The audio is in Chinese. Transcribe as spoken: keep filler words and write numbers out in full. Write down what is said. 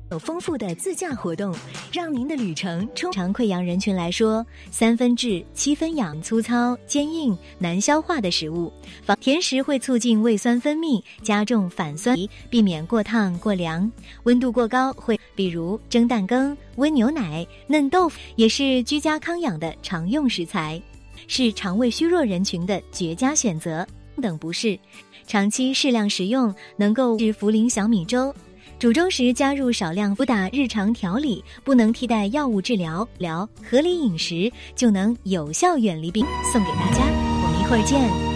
有丰富的自驾活动，让您的旅程充常溃疡人群来说，三分治七分养，粗糙、坚硬、难消化的食物，甜食会促进胃酸分泌，加重反酸，避免过烫过凉。温度过高会，比如蒸蛋羹、温牛奶、嫩豆腐，也是居家康养的常用食材，是肠胃虚弱人群的绝佳选择。等不适，长期适量食用能够治茯苓小米粥。煮粥时加入少量辅打日常调理，不能替代药物治疗，疗合理饮食就能有效远离病。送给大家，我们一会儿见。